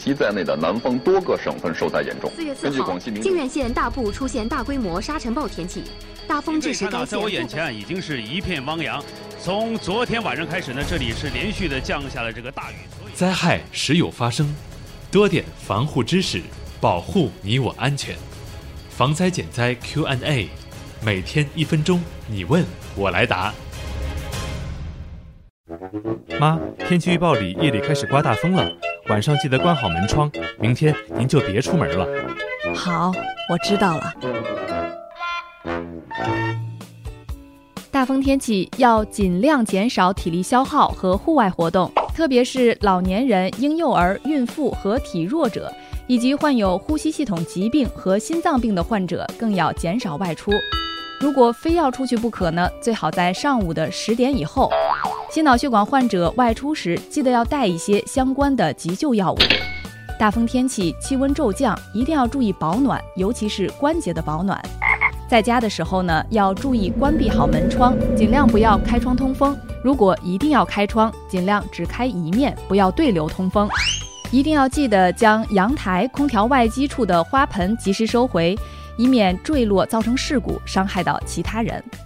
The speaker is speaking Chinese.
西在内的南方多个省份受灾严重。 4月4号，靖远县大部出现大规模沙尘暴天气，大风致使该县。 在我眼前已经是一片汪洋。从昨天晚上开始呢，这里是连续的降下了这个大雨。 灾害时有发生，多点防护知识，保护你我安全。防灾减灾 Q&A， 每天1分钟，你问我来答。 妈，天气预报里夜里开始刮大风了，晚上记得关好门窗，明天您就别出门了。 好，我知道了。 大风天气要尽量减少体力消耗和户外活动，特别是老年人、婴幼儿、孕妇和体弱者，以及患有呼吸系统疾病和心脏病的患者，更要减少外出。如果非要出去不可呢，最好在上午的10点以后。心脑血管患者外出时，记得要带一些相关的急救药物。大风天气，气温骤降，一定要注意保暖，尤其是关节的保暖。在家的时候呢，要注意关闭好门窗，尽量不要开窗通风。如果一定要开窗，尽量只开一面，不要对流通风。一定要记得将阳台、空调外机处的花盆及时收回，以免坠落造成事故，伤害到其他人。